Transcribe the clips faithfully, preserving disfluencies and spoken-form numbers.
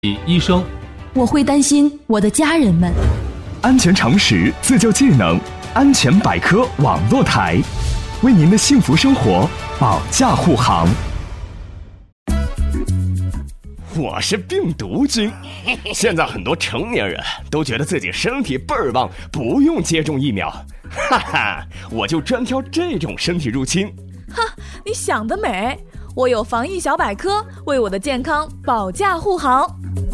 医生， 我会担心我的家人们。 安全常识，自救技能，安全百科网络台，为您的幸福生活保驾护航。 我是病毒君，现在很多成年人都觉得自己身体倍儿棒，不用接种疫苗，哈哈，我就专挑这种身体入侵。 哈，你想得美！我有防疫小百科，为我的健康保驾护航。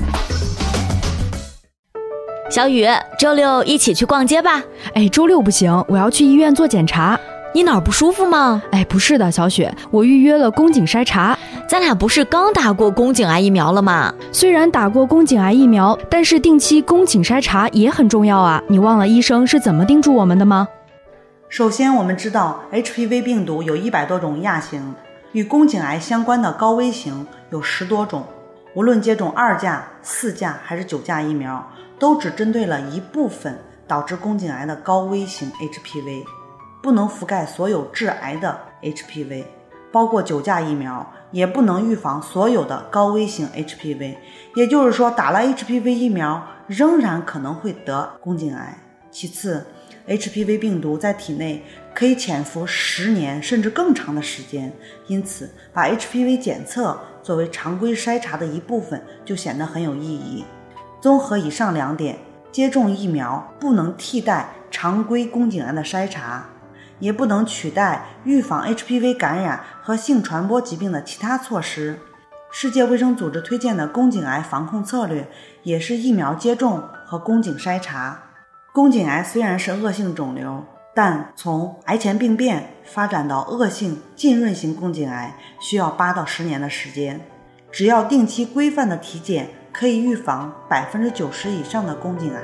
小雨，周六一起去逛街吧。 哎，周六不行，我要去医院做检查。 你哪儿不舒服吗？ 哎，不是的，小雪，我预约了宫颈筛查。 咱俩不是刚打过宫颈癌疫苗了吗？ 虽然打过宫颈癌疫苗，但是定期宫颈筛查也很重要啊。你忘了医生是怎么叮嘱我们的吗？ 首先，我们知道 H P V 病毒有一百多种亚型，与宫颈癌相关的高危型有十多种。无论接种二价、四价还是九价疫苗，都只针对了一部分导致宫颈癌的高危型 H P V， 不能覆盖所有致癌的 H P V。包括九价疫苗也不能预防所有的高危型 H P V， 也就是说，打了 H P V 疫苗仍然可能会得宫颈癌。其次， H P V 病毒在体内可以潜伏十年甚至更长的时间，因此把 H P V 检测作为常规筛查的一部分就显得很有意义。综合以上两点，接种疫苗不能替代常规宫颈癌的筛查，也不能取代预防 H P V 感染和性传播疾病的其他措施。世界卫生组织推荐的宫颈癌防控策略也是疫苗接种和宫颈筛查。宫颈癌虽然是恶性肿瘤，但从癌前病变发展到恶性浸润型宫颈癌需要八到十年的时间。只要定期规范的体检，可以预防百分之九十以上的宫颈癌。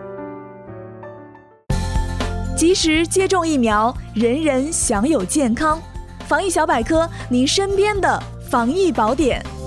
及时接种疫苗，人人享有健康。防疫小百科，您身边的防疫宝典。